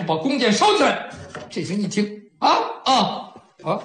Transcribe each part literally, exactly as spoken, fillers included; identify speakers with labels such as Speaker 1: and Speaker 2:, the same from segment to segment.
Speaker 1: 把弓箭收起来。这人一听，啊啊啊！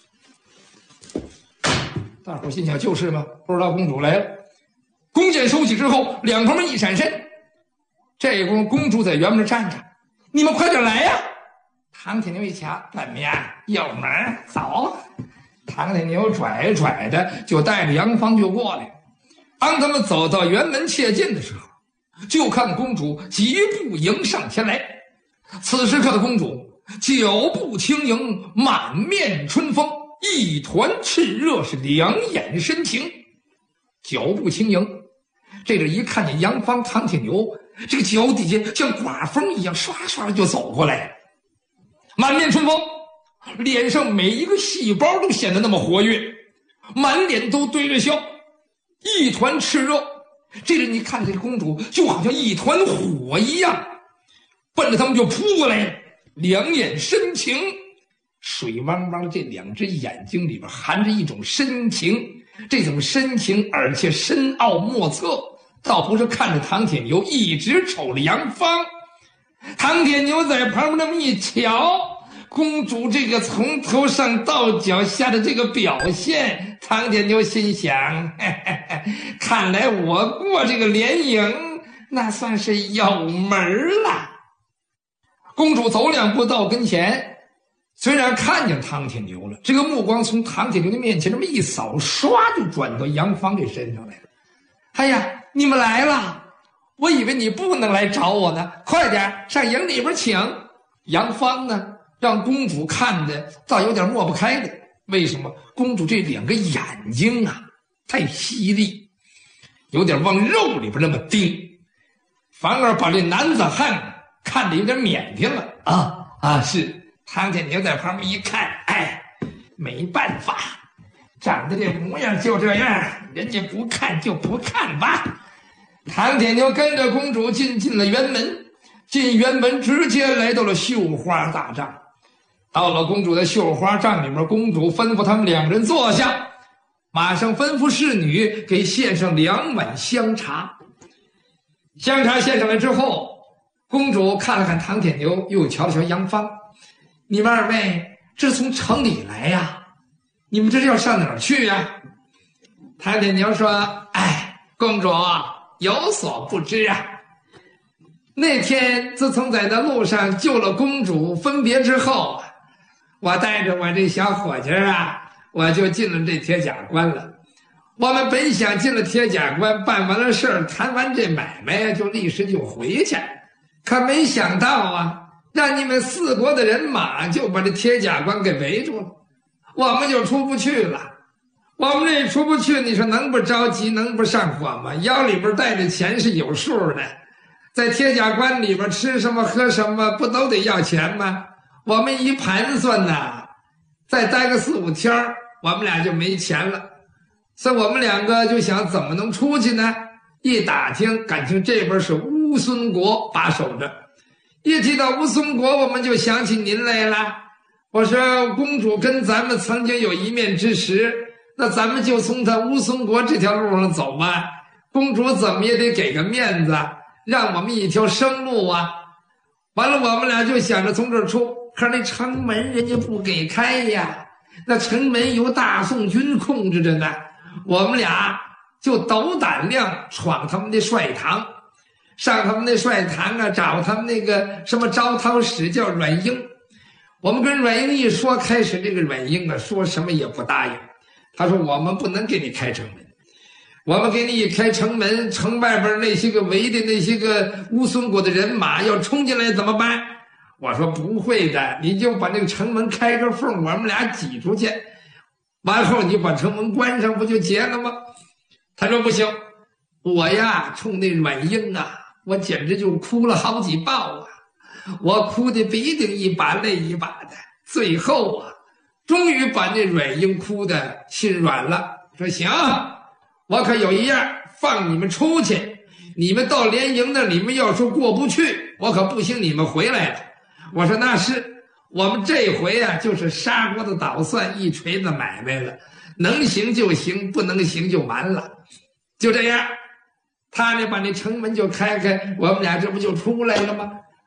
Speaker 1: 大伙心想就是嘛，不知道公主来了。弓箭收起之后，两旁边一闪身，这公公主在辕门站着，你们快点来呀！唐铁牛一瞧，怎么样？有门走。唐铁牛拽拽的就带着杨芳就过来。当他们走到辕门切近的时候，就看公主疾步迎上前来。此时刻的公主脚步轻盈，满面春风，一团炽热，是两眼深情。脚步轻盈，这个一看见杨芳、唐铁牛，这个脚底下像刮风一样刷刷的就走过来，满面春风，脸上每一个细胞都显得那么活跃，满脸都堆着笑，一团炽热。这个你看这个公主就好像一团火一样，奔着他们就扑过来了，两眼深情，水汪汪的这两只眼睛里边含着一种深情，这种深情而且深奥莫测，倒不是看着唐铁牛，一直瞅着杨芳。唐铁牛在旁边那么一瞧，公主这个从头上到脚下的这个表现，唐铁牛心想，嘿嘿嘿，看来我过这个联营那算是有门了。公主走两步到跟前，虽然看见唐铁牛了，这个目光从唐铁牛的面前这么一扫，唰就转到杨芳这身上来了。哎呀，你们来了，我以为你不能来找我呢，快点上营里边请。杨芳呢，让公主看的倒有点抹不开的。为什么？公主这两个眼睛啊太犀利，有点往肉里边那么盯，反而把这男子汉看得有点腼腆了。啊啊，是。唐铁牛在旁边一看，哎，没办法，长得这模样就这样，人家不看就不看吧。唐铁牛跟着公主进进了辕门，进辕门直接来到了绣花大帐。到了公主的绣花帐里面，公主吩咐他们两人坐下，马上吩咐侍女给献上两碗香茶。香茶献上来之后，公主看了看唐铁牛，又瞧了瞧杨芳，你们二位这是从城里来呀？你们这是要上哪儿去呀？唐铁牛说，哎，公主有所不知啊，那天自从在那路上救了公主分别之后啊，我带着我这小伙计啊，我就进了这铁甲关了。我们本想进了铁甲关，办完了事儿，谈完这买卖就立时就回去，可没想到啊，让你们四国的人马就把这铁甲关给围住了，我们就出不去了。我们这出不去，你说能不着急，能不上火吗？腰里边带着钱是有数的，在铁甲关里边吃什么喝什么不都得要钱吗？我们一盘算呐，再待个四五天我们俩就没钱了。所以我们两个就想怎么能出去呢？一打听，感情这边是乌孙国把守着。一提到乌孙国，我们就想起您来了。我说公主跟咱们曾经有一面之识，那咱们就从他乌孙国这条路上走吧。公主怎么也得给个面子，让我们一条生路啊。完了，我们俩就想着从这儿出，可是那城门人家不给开呀，那城门由大宋军控制着呢。我们俩就斗胆量闯他们的帅堂，上他们那帅堂啊，找他们那个什么招讨使叫阮英。我们跟阮英一说，开始这个阮英啊说什么也不答应。他说我们不能给你开城门，我们给你一开城门，城外边那些个围的那些个乌孙国的人马要冲进来怎么办？我说不会的，你就把那个城门开个缝，我们俩挤出去，完后你把城门关上不就结了吗？他说不行，我呀冲那阮英啊，我简直就哭了好几抱啊，我哭的鼻涕一把泪一把的，最后啊终于把那阮英哭的心软了，说行，我可有一样，放你们出去，你们到连营那里面要说过不去，我可不兴你们回来了。我说那是，我们这回啊就是砂锅子捣蒜，一锤子买卖了，能行就行，不能行就完了。就这样，他呢把那城门就开开，我们俩这不就出来了吗？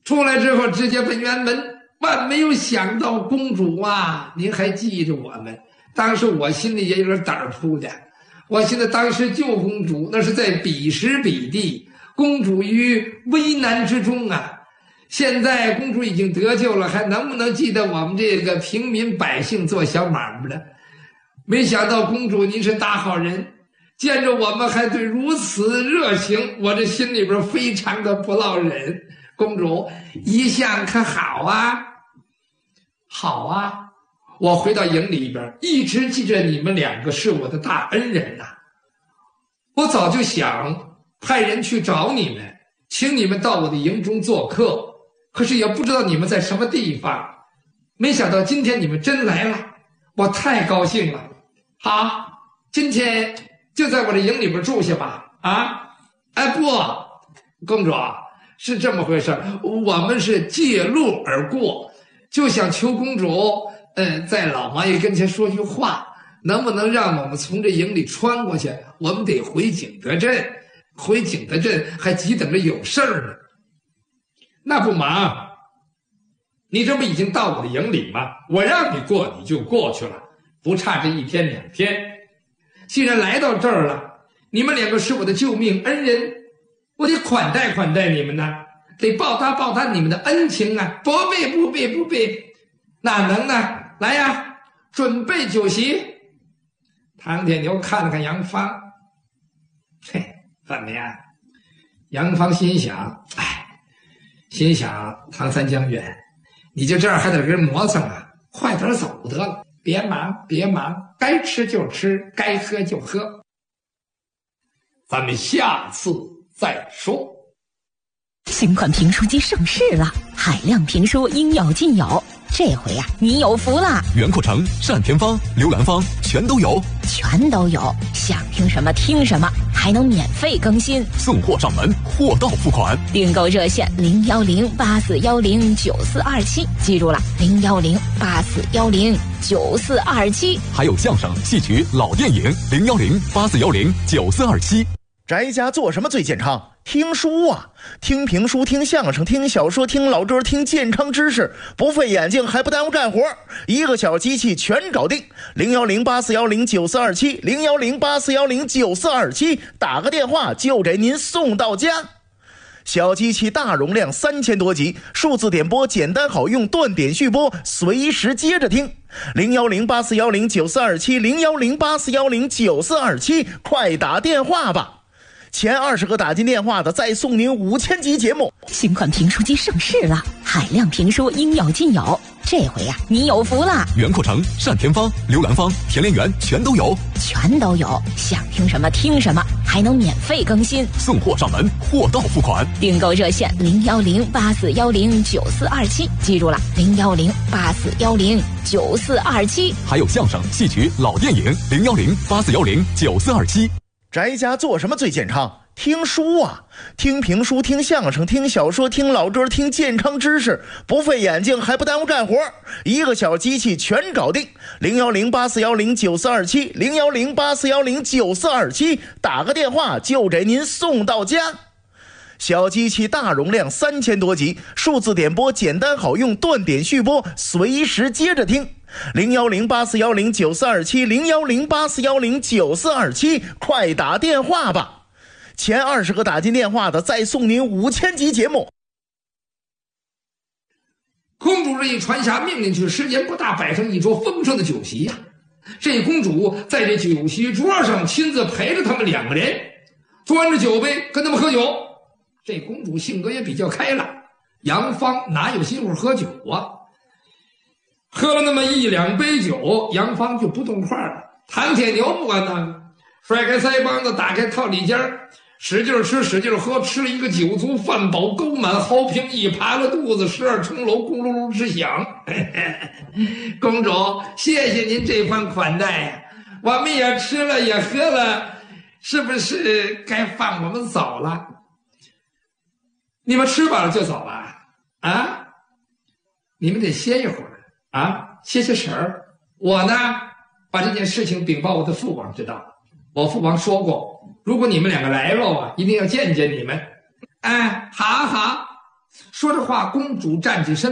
Speaker 1: 出来之后直接奔辕门。万没有想到，公主啊，您还记着我们？当时我心里也有点胆扑的。我现在当时救公主，那是在彼时彼地，公主于危难之中啊。现在公主已经得救了，还能不能记得我们这个平民百姓做小买卖的？没想到公主您是大好人，见着我们还对如此热情，我这心里边非常的不落忍。公主一向可好啊？好啊，我回到营里边，一直记着你们两个是我的大恩人呐、啊。我早就想派人去找你们，请你们到我的营中做客，可是也不知道你们在什么地方。没想到今天你们真来了，我太高兴了。好，今天就在我的营里边住下吧。啊，哎不，公主是这么回事，我们是借路而过。就想求公主，嗯、呃，在老王爷跟前说句话，能不能让我们从这营里穿过去？我们得回景德镇，回景德镇还急等着有事儿呢。那不忙，你这不已经到我的营里吗？我让你过你就过去了，不差这一天两天。既然来到这儿了，你们两个是我的救命恩人，我得款待款待你们呢。得报答报答你们的恩情啊！不必不必不必，哪能呢？来呀，准备酒席。唐铁牛看了看杨芳，嘿，怎么样？杨芳心想，哎，心想唐三将军，你就这样还得跟人磨蹭啊？快点走得了，别忙别忙，该吃就吃，该喝就喝。咱们下次再说。
Speaker 2: 新款评书机上市了，海量评书应有尽有。这回呀、啊，你有福了！
Speaker 3: 袁阔成、单田芳、刘兰芳全都有，
Speaker 2: 全都有。想听什么听什么，还能免费更新，
Speaker 3: 送货上门，货到付款。
Speaker 2: 订购热线零幺零八四幺零九四二七，记住了，零幺零八四幺零九四二七。
Speaker 3: 还有相声、戏曲、老电影零幺零八四幺零九四二七。
Speaker 4: 宅家做什么最健康？听书啊，听评书，听相声，听小说，听老歌，听健康知识，不费眼睛还不耽误干活，一个小机器全搞定。零幺零八四幺零九四二七，零幺零八四幺零九四二七，打个电话就给您送到家。小机器大容量，三千多集，数字点播简单好用，断点续播，随时接着听。零幺零八四幺零九四二七，零幺零八四幺零九四二七，快打电话吧！前二十个打进电话的，再送您五千集节目。
Speaker 2: 新款评书机上市了，海量评书应有尽有。这回呀、啊，你有福了！
Speaker 3: 袁阔成、单田芳、刘兰芳、田连元全都有，
Speaker 2: 全都有。想听什么听什么，还能免费更新，
Speaker 3: 送货上门，货到付款。
Speaker 2: 订购热线零幺零八四幺零九四二七，记住了，零幺零八四幺零九四二七。
Speaker 3: 还有相声、戏曲、老电影零幺零八四幺零九四二七。
Speaker 4: 宅家做什么最健康？听书啊，听评书，听相声，听小说，听老歌，听健康知识，不费眼睛还不耽误干活，一个小机器全搞定。零幺零八四幺零九四二七，零幺零八四幺零九四二七，打个电话就给您送到家。小机器大容量，三千多集，数字点播简单好用，断点续播，随时接着听。零幺零八四幺零九四二七，零幺零八四幺零九四二七，快打电话吧！前二十个打进电话的，再送您五千集节目。
Speaker 1: 公主这一传下命令去，时间不大，摆上一桌丰盛的酒席呀、啊。这公主在这酒席桌上亲自陪着他们两个人，端着酒杯跟他们喝酒。这公主性格也比较开朗，杨芳哪有心思喝酒啊？喝了那么一两杯酒，杨芳就不动筷了。唐铁牛不管他，甩开腮帮子，打开套里间，使劲吃，使劲喝，吃了一个酒足饭饱，勾满豪平，一爬了肚子，十二层楼咕噜噜直响。公主，谢谢您这番款待呀，我们也吃了也喝了，是不是该放我们走了？你们吃饱了就走了啊？你们得歇一会儿啊，歇歇神儿。我呢，把这件事情禀报我的父王知道。我父王说过，如果你们两个来了啊，一定要见见你们。哎，好好， 说着话，公主站起身